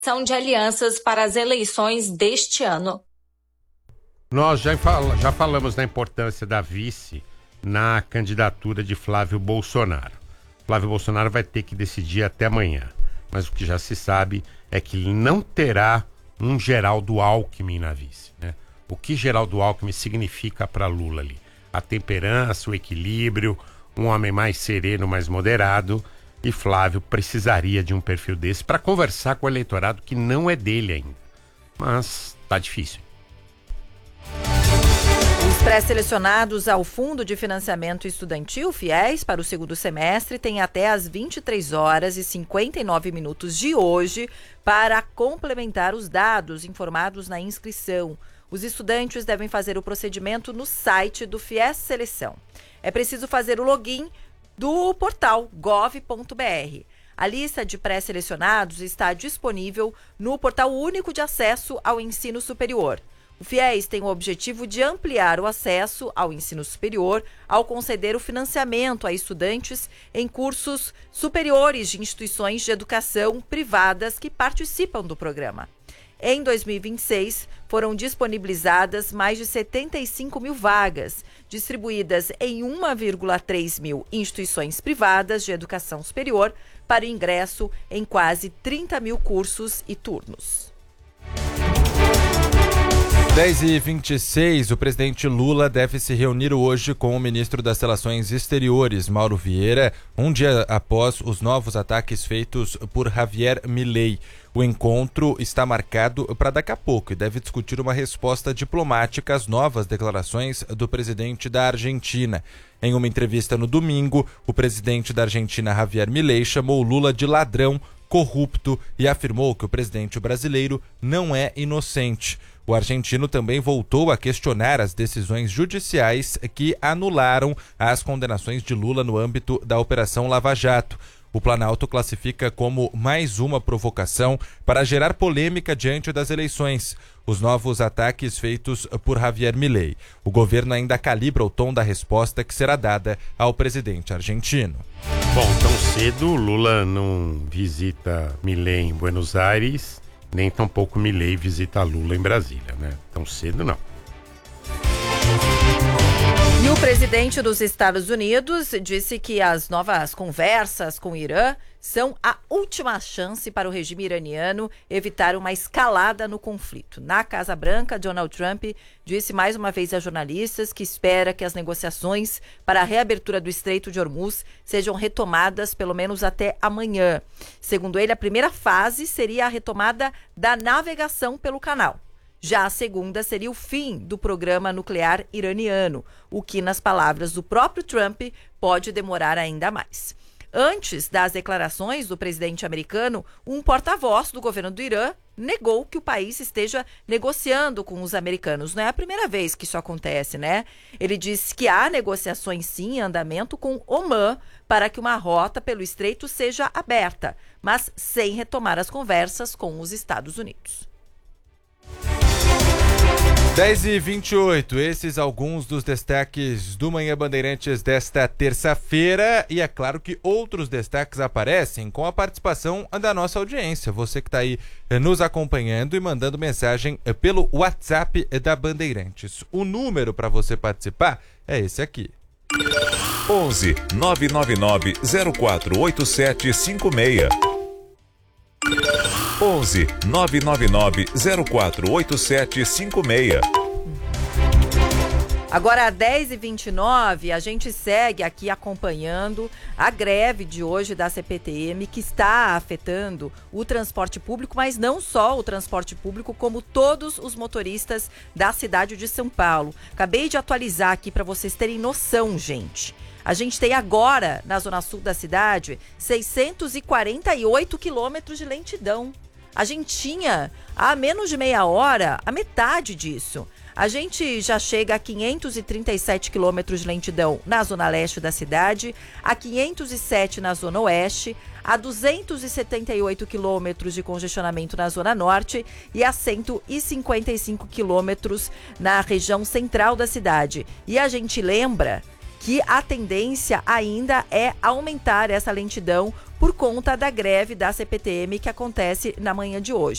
São de alianças para as eleições deste ano. Nós já falamos da importância da vice na candidatura de Flávio Bolsonaro. Flávio Bolsonaro vai ter que decidir até amanhã. Mas o que já se sabe é que ele não terá um Geraldo Alckmin na vice, né? O que Geraldo Alckmin significa para Lula ali? A temperança, o equilíbrio, um homem mais sereno, mais moderado. E Flávio precisaria de um perfil desse para conversar com o eleitorado que não é dele ainda. Mas tá difícil. Os pré-selecionados ao Fundo de Financiamento Estudantil, FIES, para o segundo semestre, têm até às 23 horas e 59 minutos de hoje para complementar os dados informados na inscrição. Os estudantes devem fazer o procedimento no site do FIES Seleção. É preciso fazer o login do portal gov.br. A lista de pré-selecionados está disponível no Portal Único de Acesso ao Ensino Superior. O FIES tem o objetivo de ampliar o acesso ao ensino superior ao conceder o financiamento a estudantes em cursos superiores de instituições de educação privadas que participam do programa. Em 2026, foram disponibilizadas mais de 75 mil vagas, distribuídas em 1,3 mil instituições privadas de educação superior para o ingresso em quase 30 mil cursos e turnos. 10h26, o presidente Lula deve se reunir hoje com o ministro das Relações Exteriores, Mauro Vieira, um dia após os novos ataques feitos por Javier Milei. O encontro está marcado para daqui a pouco e deve discutir uma resposta diplomática às novas declarações do presidente da Argentina. Em uma entrevista no domingo, o presidente da Argentina, Javier Milei, chamou Lula de ladrão, corrupto e afirmou que o presidente brasileiro não é inocente. O argentino também voltou a questionar as decisões judiciais que anularam as condenações de Lula no âmbito da Operação Lava Jato. O Planalto classifica como mais uma provocação para gerar polêmica diante das eleições. Os novos ataques feitos por Javier Milei. O governo ainda calibra o tom da resposta que será dada ao presidente argentino. Bom, tão cedo Lula não visita Milei em Buenos Aires, nem tampouco Milei visita Lula em Brasília, né? Tão cedo não. E o presidente dos Estados Unidos disse que as novas conversas com o Irã são a última chance para o regime iraniano evitar uma escalada no conflito. Na Casa Branca, Donald Trump disse mais uma vez a jornalistas que espera que as negociações para a reabertura do Estreito de Hormuz sejam retomadas pelo menos até amanhã. Segundo ele, a primeira fase seria a retomada da navegação pelo canal. Já a segunda seria o fim do programa nuclear iraniano, o que, nas palavras do próprio Trump, pode demorar ainda mais. Antes das declarações do presidente americano, um porta-voz do governo do Irã negou que o país esteja negociando com os americanos. Não é a primeira vez que isso acontece, né? Ele disse que há negociações sim em andamento com Omã para que uma rota pelo estreito seja aberta, mas sem retomar as conversas com os Estados Unidos. 10h28, esses alguns dos destaques do Manhã Bandeirantes desta terça-feira. E é claro que outros destaques aparecem com a participação da nossa audiência. Você que está aí nos acompanhando e mandando mensagem pelo WhatsApp da Bandeirantes. O número para você participar é esse aqui. 11 999 048756. 11 999 048756. Agora, às 10h29, a gente segue aqui acompanhando a greve de hoje da CPTM, que está afetando o transporte público, mas não só o transporte público, como todos os motoristas da cidade de São Paulo. Acabei de atualizar aqui para vocês terem noção, gente. A gente tem agora, na zona sul da cidade, 648 quilômetros de lentidão. A gente tinha, há menos de meia hora, a metade disso. A gente já chega a 537 quilômetros de lentidão na zona leste da cidade, a 507 na zona oeste, a 278 quilômetros de congestionamento na zona norte e a 155 quilômetros na região central da cidade. E a gente lembra que a tendência ainda é aumentar essa lentidão por conta da greve da CPTM que acontece na manhã de hoje.